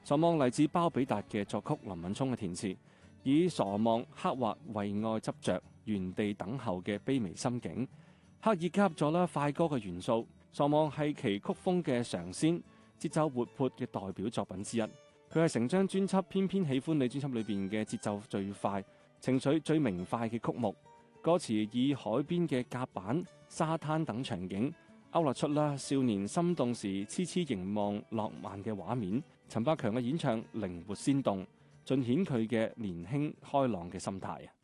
傻望嚟自包比達嘅作曲，林敏聰嘅填詞，以傻望刻畫為愛執着、原地等候嘅卑微心境，刻意結合咗快歌嘅元素。傻望係其曲風嘅嘗鮮，節奏活潑嘅代表作品之一。佢係成張專輯《偏偏喜歡你》專輯裏邊嘅節奏最快、情緒最明快嘅曲目。歌詞以海邊嘅甲板、沙灘等場景勾勒出少年心動時痴痴凝望浪漫嘅畫面。陳百強嘅演唱靈活鮮動，盡顯佢嘅年輕開朗嘅心態。